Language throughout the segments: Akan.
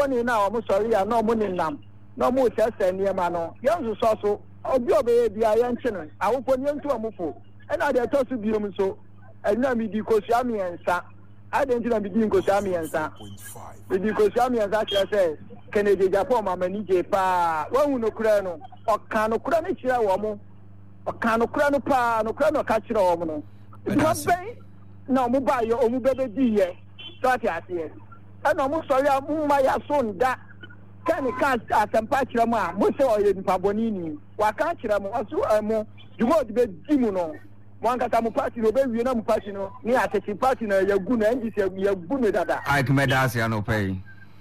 boni na omo sorry ya no mo ninam no mo sese niema no yenzu so obi obeye bia yenche no awofo ni ntu omofo na de to so biom so na mi di kosua mi ensa ade na mi di kosua mi ensa mi di kosua mi ensa kire Kennedy Japan mama ni je pa wahu no kura no oka no kura ni kire wo mo oka no kura no pa no kura no ka kire wo mo no be na mo ba yo omu bebe di ye so ati ase na mo sorry am ma ya so nda kan ka atampa kire mo a mo se oye nipa boni ni wa ka kire mo aso mo jumo de be di mu no mo ankata mo party no be wie na mo party no ni atete party na ya gu na NGC ya gu me dada ai kemeda ya no pay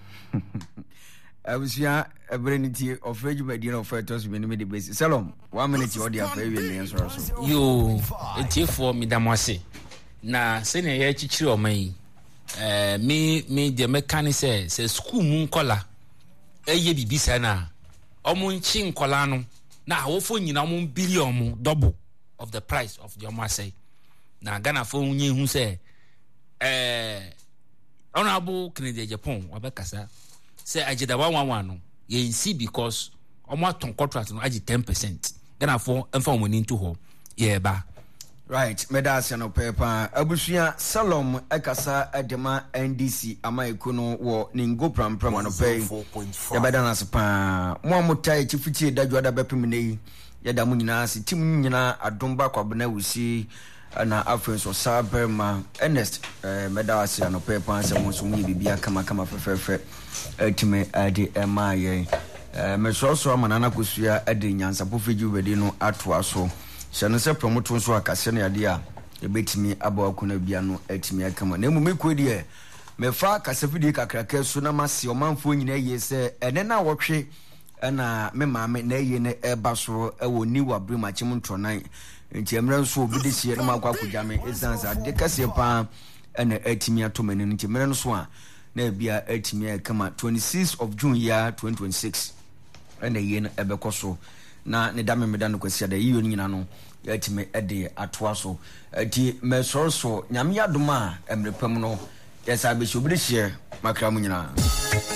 abusia ebrenity of Regiment of Fetos me the base Salom 1 minute you dey after we answer so yo etifo midamwase na se ne ya chichiri o man me de mechanic say school mu nkola eye bibisa na omo nchi nkola no na awofo nyina omo billion double of the price of the omo say na Ghana fo nye hu say honorable Kennedy Japan wabekasa say ajida 111 no ye see because omo aton contract no agi 10% Ghana fo emfa omoni nto ho ye ba right medas no paper abusua Salom ekasa edema NDC amaiko no wo ningo prampram no pay ya beda na sepa mo amutai chifichi dadwada bepem nei ya da mu nyina se tim nyina adomba kwabena wusi na afenso saberma Ernest medas no paper se mo so mu bibia kama fefefe etime ade emaye mesoso amanana kosua ade nyansa pofeji wedi no atoa so sene se promoto so akase na ade a ebetimi abawa kuna bia no etimi akama na emu mekodi e mefa kasafidi kakraka so na mase omanfo nyina ye se ene na wotwe na me maame na ye ne eba so ewo ni wabre machim ntronan nti emre so obi de sie na makwa kujame esansa de kase pa ene etimi atomani nti emre no so a na bia etimi akama 26 of June year 2026 ene ye na ebekoso na ne dame meda no kwasi da yiyo nyina no etimi ede atoa so ti mesorso nyame adoma emrepam no yesa be shobire hie makra mu nyina